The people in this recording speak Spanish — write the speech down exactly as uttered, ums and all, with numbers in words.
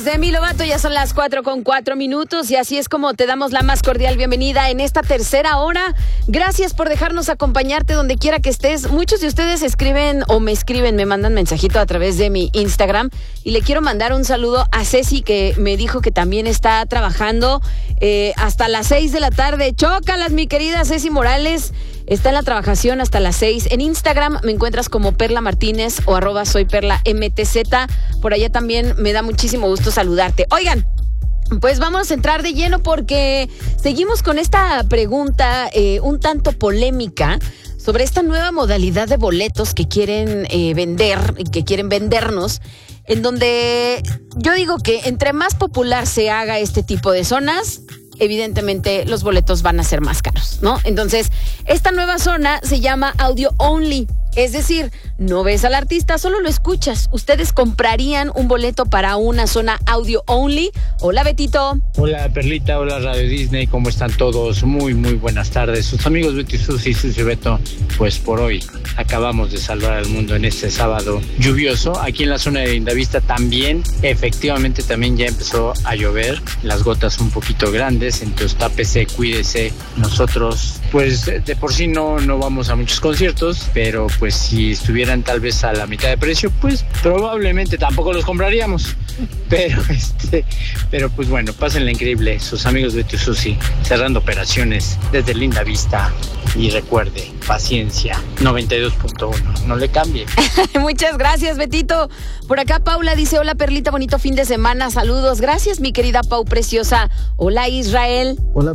Demi Lovato, ya son las cuatro con cuatro minutos y así es como te damos la más cordial bienvenida en esta tercera hora. Gracias por dejarnos acompañarte donde quiera que estés. Muchos de ustedes escriben o me escriben, me mandan mensajito a través de mi Instagram y le quiero mandar un saludo a Ceci, que me dijo que también está trabajando eh, hasta las seis de la tarde. Chócalas, mi querida Ceci Morales. Está en la trabajación hasta las seis. En Instagram me encuentras como Perla Martínez o arroba soy Perla M T Z. Por allá también me da muchísimo gusto saludarte. Oigan, pues vamos a entrar de lleno porque seguimos con esta pregunta eh, un tanto polémica sobre esta nueva modalidad de boletos que quieren eh, vender y que quieren vendernos, en donde yo digo que entre más popular se haga este tipo de zonas, evidentemente los boletos van a ser más caros, ¿no? Entonces, esta nueva zona se llama Audio Only. Es decir, no ves al artista, solo lo escuchas. ¿Ustedes comprarían un boleto para una zona audio only? Hola, Betito. Hola, Perlita. Hola, Radio Disney. ¿Cómo están todos? Muy, muy buenas tardes. Sus amigos Betty y Susi, Susi y Beto, pues por hoy acabamos de salvar al mundo en este sábado lluvioso. Aquí en la zona de Lindavista también, efectivamente, también ya empezó a llover. Las gotas un poquito grandes, entonces tápese, cuídese. Nosotros, pues de por sí no, no vamos a muchos conciertos, pero pues si estuvieran tal vez a la mitad de precio, pues probablemente tampoco los compraríamos. Pero este, pero pues bueno, pásenla increíble. Sus amigos de Tu Susi, cerrando operaciones desde Lindavista. Y recuerde, paciencia, noventa y dos punto uno, no le cambie. Muchas gracias, Betito. Por acá Paula dice, hola Perlita, bonito fin de semana, saludos. Gracias, mi querida Pau preciosa. Hola Israel. Hola